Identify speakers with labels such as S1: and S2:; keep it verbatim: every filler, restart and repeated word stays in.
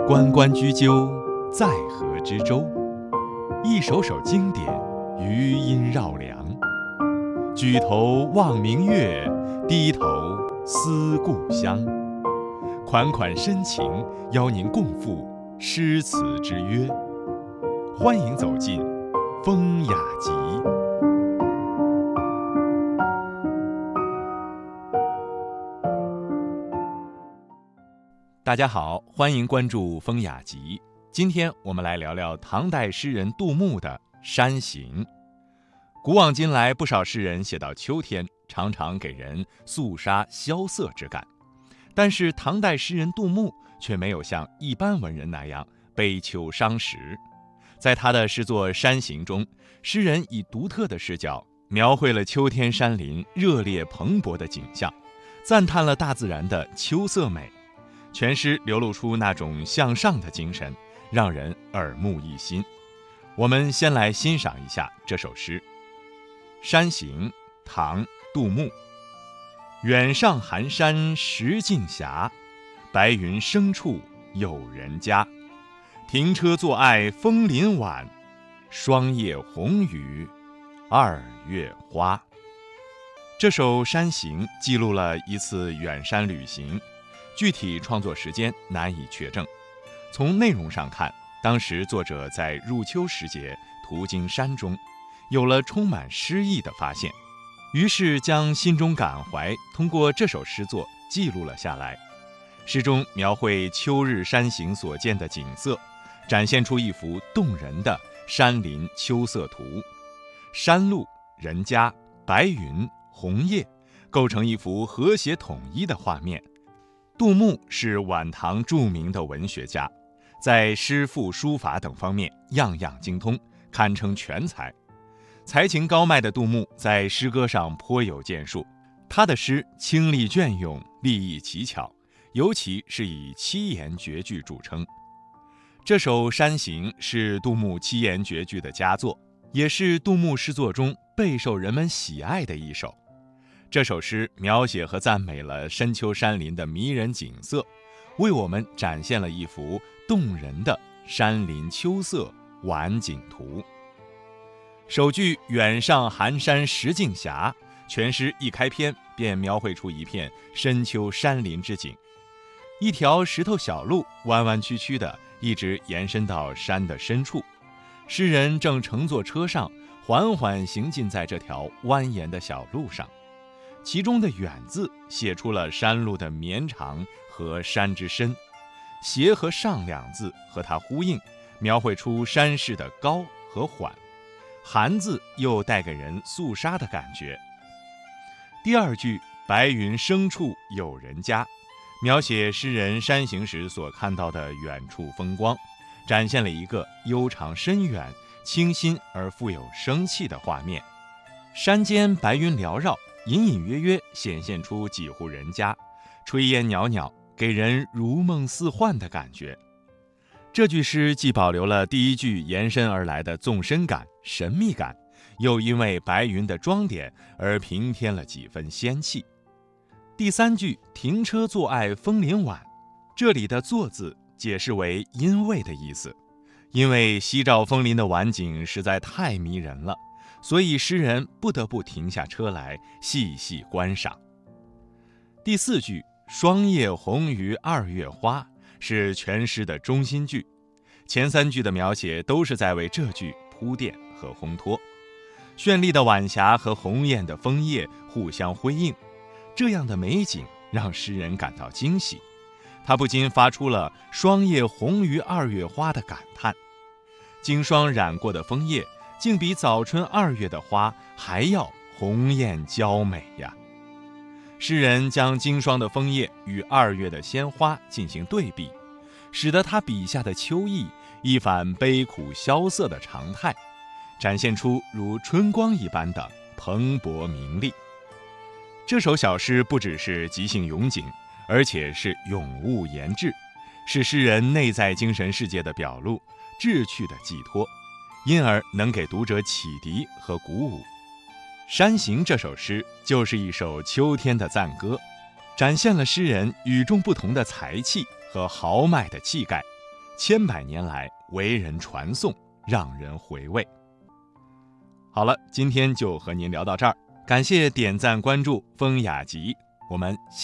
S1: 关关雎鸠，在河之洲。一首首经典，余音绕梁。举头望明月，低头思故乡。款款深情，邀您共赴诗词之约。欢迎走进风雅集。大家好，欢迎关注风雅集。今天我们来聊聊唐代诗人杜牧的《山行》。古往今来，不少诗人写到秋天，常常给人肃杀萧瑟之感。但是唐代诗人杜牧却没有像一般文人那样悲秋伤时。在他的诗作《山行》中，诗人以独特的视角描绘了秋天山林热烈蓬勃的景象，赞叹了大自然的秋色美。全诗流露出那种向上的精神，让人耳目一新。我们先来欣赏一下这首诗《山行》，唐·杜牧。远上寒山石径斜，白云深处有人家。停车坐爱枫林晚，霜叶红于二月花。这首《山行》记录了一次远山旅行，具体创作时间难以确证。从内容上看，当时作者在入秋时节途经山中，有了充满诗意的发现，于是将心中感怀通过这首诗作记录了下来。诗中描绘秋日山行所见的景色，展现出一幅动人的山林秋色图。山路、人家、白云、红叶构成一幅和谐统一的画面。杜牧是晚唐著名的文学家，在诗赋书法等方面样样精通，堪称全才。才情高迈的杜牧在诗歌上颇有建树，他的诗清丽隽永，立意奇巧，尤其是以七言绝句著称。这首《山行》是杜牧七言绝句的佳作，也是杜牧诗作中备受人们喜爱的一首。这首诗描写和赞美了深秋山林的迷人景色，为我们展现了一幅动人的山林秋色晚景图。首句远上寒山石径斜，全诗一开篇便描绘出一片深秋山林之景。一条石头小路弯弯曲曲的一直延伸到山的深处，诗人正乘坐车上缓缓行进在这条蜿蜒的小路上。其中的远字写出了山路的绵长和山之深，斜和上两字和它呼应，描绘出山势的高和缓。寒字又带给人肃杀的感觉。第二句白云深处有人家，描写诗人山行时所看到的远处风光，展现了一个悠长深远、清新而富有生气的画面。山间白云缭绕，隐隐约约显现出几户人家，炊烟袅袅，给人如梦似幻的感觉。这句诗既保留了第一句延伸而来的纵深感、神秘感，又因为白云的装点而平添了几分仙气。第三句停车坐爱枫林晚，这里的坐字解释为因为的意思，因为夕照枫林的晚景实在太迷人了，所以诗人不得不停下车来细细观赏。第四句霜叶红于二月花是全诗的中心句，前三句的描写都是在为这句铺垫和烘托。绚丽的晚霞和红艳的枫叶互相辉映，这样的美景让诗人感到惊喜，他不禁发出了霜叶红于二月花的感叹。经霜染过的枫叶竟比早春二月的花还要红艳娇美呀！诗人将经霜的枫叶与二月的鲜花进行对比，使得他笔下的秋意一反悲苦萧瑟的常态，展现出如春光一般的蓬勃明丽。这首小诗不只是即兴咏景，而且是咏物言志，是诗人内在精神世界的表露，志趣的寄托，因而能给读者启迪和鼓舞。《山行》这首诗就是一首秋天的赞歌，展现了诗人与众不同的才气和豪迈的气概， 千百年来为人传颂，让人回味。好了，今天就和您聊到这儿，感谢点赞关注风雅集，我们下